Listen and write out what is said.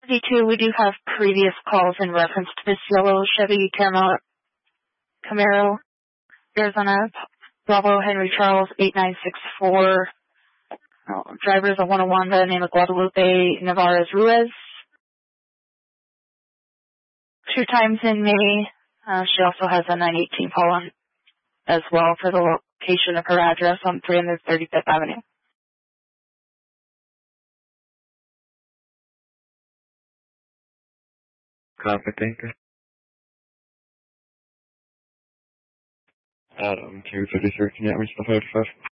V2, we do have previous calls in reference to this yellow Chevy Camaro, Arizona, Bravo Henry Charles 8964. Driver is a 101 by the name of Guadalupe Navarez Ruiz. 2 times in May. She also has a 918 call on as well for the location of her address on 335th Avenue. Copy, thank you. Adam, 233, can you reach the 35?